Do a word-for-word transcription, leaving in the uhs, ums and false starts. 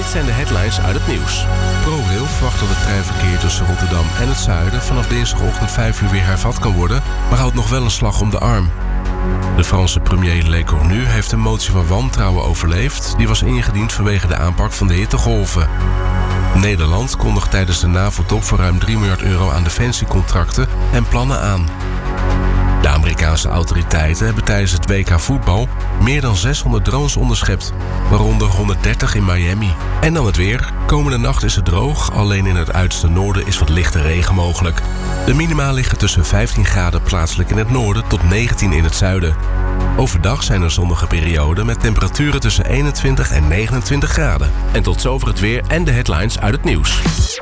zijn de headlines uit het nieuws. ProRail verwacht dat het treinverkeer tussen Rotterdam en het zuiden vanaf dinsdagochtend vijf uur weer hervat kan worden, maar houdt nog wel een slag om de arm. De Franse premier Le Cornu heeft een motie van wantrouwen overleefd. Die was ingediend vanwege de aanpak van de hittegolven. Nederland kondigt tijdens de NAVO-top voor ruim drie miljard euro aan defensiecontracten en plannen aan. De Amerikaanse autoriteiten hebben tijdens het W K voetbal meer dan zeshonderd drones onderschept, waaronder honderddertig in Miami. En dan het weer. Komende nacht is het droog, alleen in het uiterste noorden is wat lichte regen mogelijk. De minima liggen tussen vijftien graden plaatselijk in het noorden tot negentien in het zuiden. Overdag zijn er zonnige perioden met temperaturen tussen eenentwintig en negenentwintig graden. En tot zover het weer en de headlines uit het nieuws.